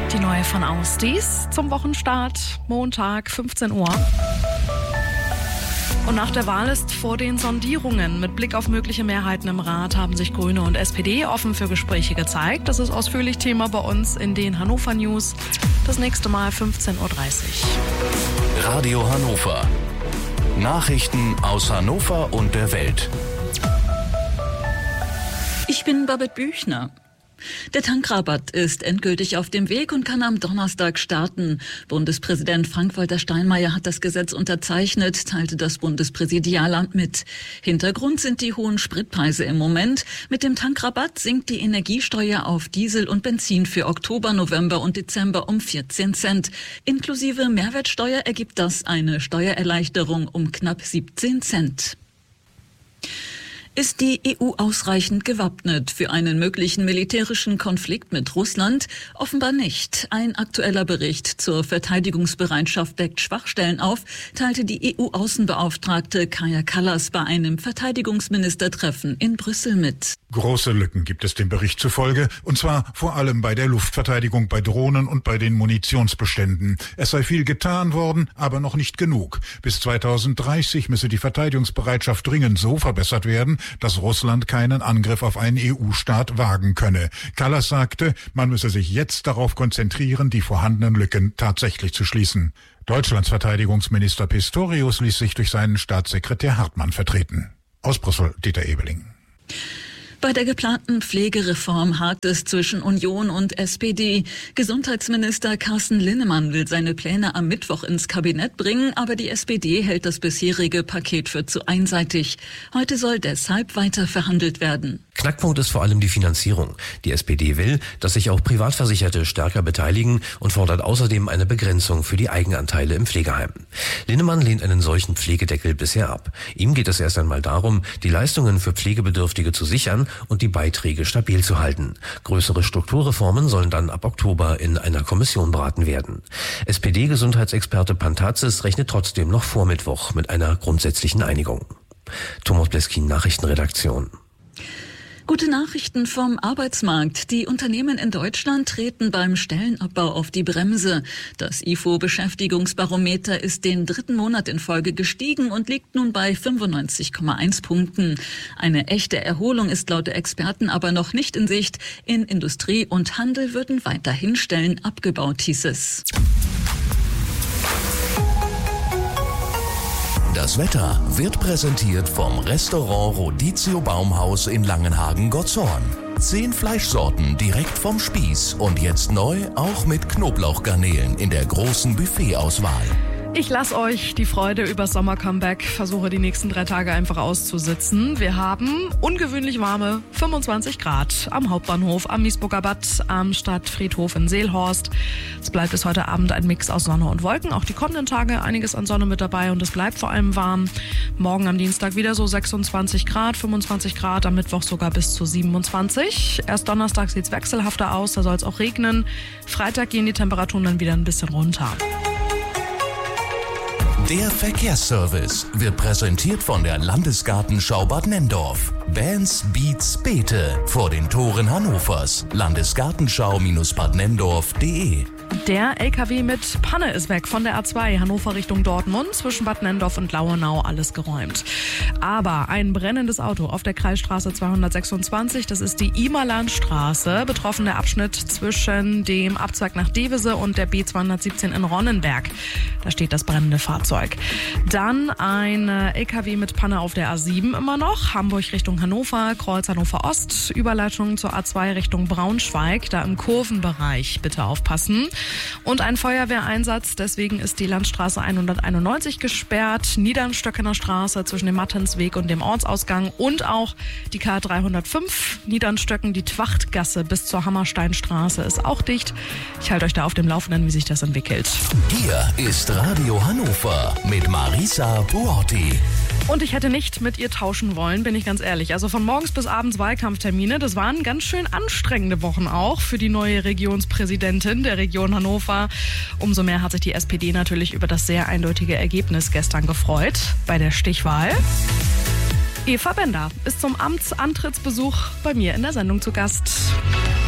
Die neue von Ausdies zum Wochenstart, Montag, 15 Uhr. Und nach der Wahl ist vor den Sondierungen mit Blick auf mögliche Mehrheiten im Rat haben sich Grüne und SPD offen für Gespräche gezeigt. Das ist ausführlich Thema bei uns in den Hannover News. Das nächste Mal 15.30 Uhr. Radio Hannover. Nachrichten aus Hannover und der Welt. Ich bin Babette Büchner. Der Tankrabatt ist endgültig auf dem Weg und kann am Donnerstag starten. Bundespräsident Frank-Walter Steinmeier hat das Gesetz unterzeichnet, teilte das Bundespräsidialamt mit. Hintergrund sind die hohen Spritpreise im Moment. Mit dem Tankrabatt sinkt die Energiesteuer auf Diesel und Benzin für Oktober, November und Dezember um 14 Cent. Inklusive Mehrwertsteuer ergibt das eine Steuererleichterung um knapp 17 Cent. Ist die EU ausreichend gewappnet für einen möglichen militärischen Konflikt mit Russland? Offenbar nicht. Ein aktueller Bericht zur Verteidigungsbereitschaft deckt Schwachstellen auf, teilte die EU-Außenbeauftragte Kaja Kallas bei einem Verteidigungsministertreffen in Brüssel mit. Große Lücken gibt es dem Bericht zufolge, und zwar vor allem bei der Luftverteidigung, bei Drohnen und bei den Munitionsbeständen. Es sei viel getan worden, aber noch nicht genug. Bis 2030 müsse die Verteidigungsbereitschaft dringend so verbessert werden, dass Russland keinen Angriff auf einen EU-Staat wagen könne. Kallas sagte, man müsse sich jetzt darauf konzentrieren, die vorhandenen Lücken tatsächlich zu schließen. Deutschlands Verteidigungsminister Pistorius ließ sich durch seinen Staatssekretär Hartmann vertreten. Aus Brüssel, Dieter Ebeling. Bei der geplanten Pflegereform hakt es zwischen Union und SPD. Gesundheitsminister Carsten Linnemann will seine Pläne am Mittwoch ins Kabinett bringen, aber die SPD hält das bisherige Paket für zu einseitig. Heute soll deshalb weiter verhandelt werden. Knackpunkt ist vor allem die Finanzierung. Die SPD will, dass sich auch Privatversicherte stärker beteiligen und fordert außerdem eine Begrenzung für die Eigenanteile im Pflegeheim. Linnemann lehnt einen solchen Pflegedeckel bisher ab. Ihm geht es erst einmal darum, die Leistungen für Pflegebedürftige zu sichern und die Beiträge stabil zu halten. Größere Strukturreformen sollen dann ab Oktober in einer Kommission beraten werden. SPD-Gesundheitsexperte Pantazis rechnet trotzdem noch vor Mittwoch mit einer grundsätzlichen Einigung. Thomas Bleskin, Nachrichtenredaktion. Gute Nachrichten vom Arbeitsmarkt. Die Unternehmen in Deutschland treten beim Stellenabbau auf die Bremse. Das IFO-Beschäftigungsbarometer ist den 3. Monat in Folge gestiegen und liegt nun bei 95,1 Punkten. Eine echte Erholung ist laut der Experten aber noch nicht in Sicht. In Industrie und Handel würden weiterhin Stellen abgebaut, hieß es. Das Wetter wird präsentiert vom Restaurant Rodizio Baumhaus in Langenhagen-Gotzhorn. 10 Fleischsorten direkt vom Spieß und jetzt neu auch mit Knoblauchgarnelen in der großen Buffetauswahl. Ich lasse euch die Freude über Sommer-Comeback, versuche die nächsten 3 Tage einfach auszusitzen. Wir haben ungewöhnlich warme 25 Grad am Hauptbahnhof, am Miesburger Bad, am Stadtfriedhof in Seelhorst. Es bleibt bis heute Abend ein Mix aus Sonne und Wolken. Auch die kommenden Tage einiges an Sonne mit dabei und es bleibt vor allem warm. Morgen am Dienstag wieder so 26 Grad, 25 Grad, am Mittwoch sogar bis zu 27. Erst Donnerstag sieht es wechselhafter aus, da soll es auch regnen. Freitag gehen die Temperaturen dann wieder ein bisschen runter. Der Verkehrsservice wird präsentiert von der Landesgartenschau Bad Nenndorf. Bands, Beats, Beete vor den Toren Hannovers. Landesgartenschau-badnenndorf.de. Der LKW mit Panne ist weg von der A2 Hannover Richtung Dortmund. Zwischen Bad Nenndorf und Lauenau alles geräumt. Aber ein brennendes Auto auf der Kreisstraße 226, das ist die Imerlandstraße. Betroffen der Abschnitt zwischen dem Abzweig nach Devese und der B217 in Ronnenberg. Da steht das brennende Fahrzeug. Dann ein LKW mit Panne auf der A7 immer noch. Hamburg Richtung Hannover, Kreuz Hannover Ost. Überleitung zur A2 Richtung Braunschweig. Da im Kurvenbereich bitte aufpassen. Und ein Feuerwehreinsatz, deswegen ist die Landstraße 191 gesperrt, Niedernstöckener Straße zwischen dem Mattensweg und dem Ortsausgang und auch die K305 Niedernstöcken, die Twachtgasse bis zur Hammersteinstraße ist auch dicht. Ich halte euch da auf dem Laufenden, wie sich das entwickelt. Hier ist Radio Hannover mit Marisa Buorti. Und ich hätte nicht mit ihr tauschen wollen, bin ich ganz ehrlich. Also von morgens bis abends Wahlkampftermine. Das waren ganz schön anstrengende Wochen auch für die neue Regionspräsidentin der Region Hannover. Umso mehr hat sich die SPD natürlich über das sehr eindeutige Ergebnis gestern gefreut bei der Stichwahl. Eva Bender ist zum Amtsantrittsbesuch bei mir in der Sendung zu Gast.